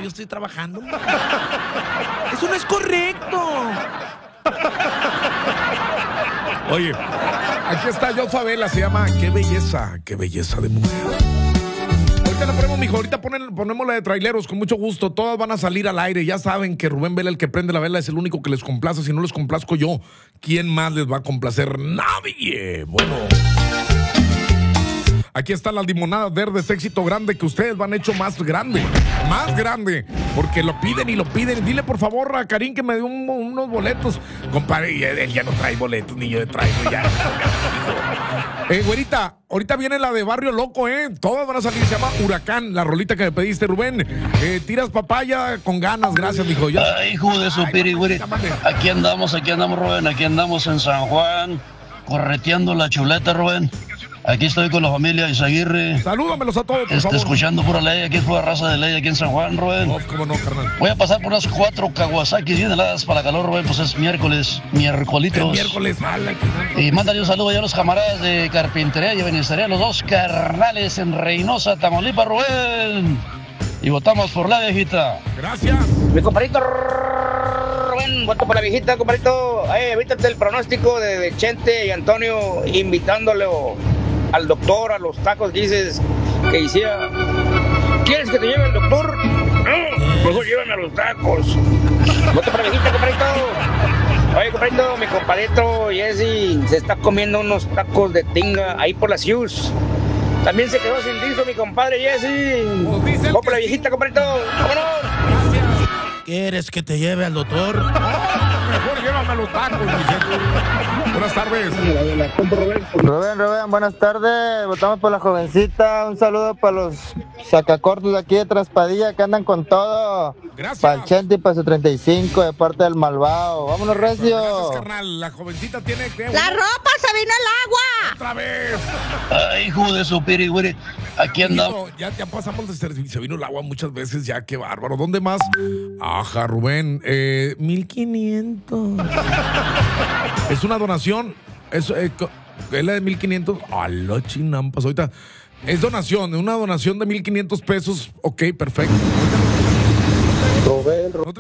yo estoy trabajando. Eso no es correcto. Oye, aquí está Joshua Vela, se llama qué belleza de mujer. Ahorita la ponemos, mijo, ahorita ponemos la de traileros con mucho gusto. Todas van a salir al aire. Ya saben que Rubén Vela, el que prende la vela, es el único que les complace. Si no les complazco yo, ¿quién más les va a complacer? Nadie. Bueno, aquí están las limonadas verdes, éxito grande que ustedes van hecho más grande, porque lo piden y lo piden. Dile por favor a Karim que me dé unos boletos. Compadre, él ya no trae boletos, ni yo le traigo ya. Güerita, ahorita viene la de Barrio Loco, todas van a salir, se llama Huracán, la rolita que me pediste, Rubén. Tiras papaya con ganas, gracias, mijo. Ay, hijo de su piri, güey. Aquí andamos, Rubén, aquí andamos en San Juan, correteando la chuleta, Rubén. Aquí estoy con la familia Izaguirre. Salúdamelos a todos, por favor. Escuchando pura ley, aquí es pura raza de ley aquí en San Juan, Rubén. No, cómo no, carnal. Voy a pasar por unas 4 Kawasaki bien heladas para calor, Rubén, pues es miércolitos. Miércoles, mala. Y mándale un saludo ya a los camaradas de Carpintería y Benistería, los dos carnales en Reynosa, Tamaulipas, Rubén. Y votamos por la viejita. Gracias. Mi compadrito Rubén, voto por la viejita, compadrito. Evítate el pronóstico de Chente y Antonio invitándole al doctor a los tacos que dices que hiciera. ¿Quieres que te lleve al doctor? No, mejor llévame a los tacos. Voto por la viejita, compadrito. Oye, compadrito, mi compadrito Jesse se está comiendo unos tacos de tinga ahí por las Hughes. También se quedó sin disco mi compadre Jesse. Voto por la viejita, compadrito. ¡Vámonos! ¿Quieres que te lleve al doctor? Mejor llévame a los tacos, mi. Buenas tardes. Rubén, buenas tardes. Votamos por la jovencita. Un saludo para los sacacortos de aquí de Traspadilla que andan con todo. Gracias. Para el Chente y para su 35 de parte del malvado. Vámonos, recio. Gracias, carnal. La jovencita tiene que... ¡La ropa se vino al agua! ¡Otra vez! Ay, hijo de su piri, güey. Aquí andamos. Ya pasamos de servicio. Se vino el agua muchas veces ya, qué bárbaro. ¿Dónde más? Ajá, Rubén. 1,500. Es una donación. Es la de 1,500. A la chinampas. Ahorita es donación. Una donación de 1,500 pesos. Ok, perfecto. Rubén.